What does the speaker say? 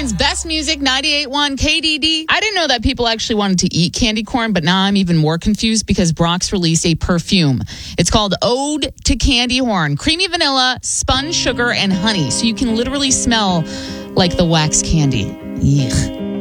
corn's best music, 98.1 KDD. I didn't know that people actually wanted to eat candy corn, but now I'm even more confused because Brock's released a perfume. It's called Ode to Candy Horn. Creamy vanilla, spun sugar, and honey. So you can literally smell like the wax candy. Yuck.